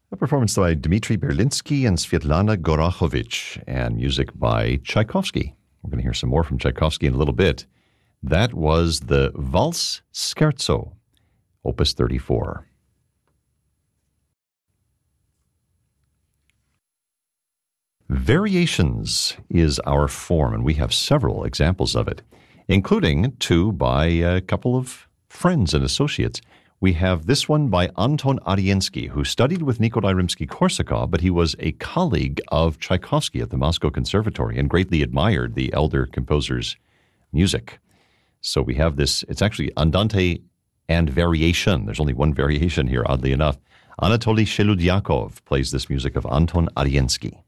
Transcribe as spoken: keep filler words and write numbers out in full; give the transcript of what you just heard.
A performance by Dmitry Berlinsky and Svetlana Gorokhovich, and music by Tchaikovsky. We're going to hear some more from Tchaikovsky in a little bit. That was the Valse Scherzo, Opus thirty-four. Variations is our form, and we have several examples of it, including two by a couple of friends and associates. We have this one by Anton Ariensky, who studied with Nikolai Rimsky-Korsakov, but he was a colleague of Tchaikovsky at the Moscow Conservatory and greatly admired the elder composer's music. So we have this, it's actually Andante and Variation. There's only one variation here, oddly enough. Anatoly Sheludyakov plays this music of Anton Ariensky.